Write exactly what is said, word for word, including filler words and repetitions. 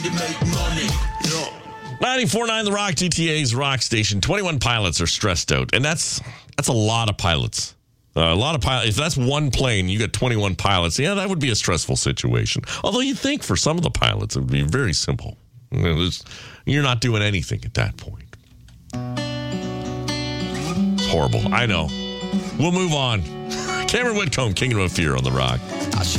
to make money. Yeah. ninety-four point nine The Rock, G T A's Rock Station. twenty-one pilots are stressed out, and that's that's a lot of pilots. Uh, a lot of pilots. If that's one plane, you got twenty-one pilots. Yeah, that would be a stressful situation. Although you think for some of the pilots, it would be very simple. You know, there's- you're not doing anything at that point. It's horrible. I know. We'll move on. Cameron Whitcomb, Kingdom of Fear on The Rock.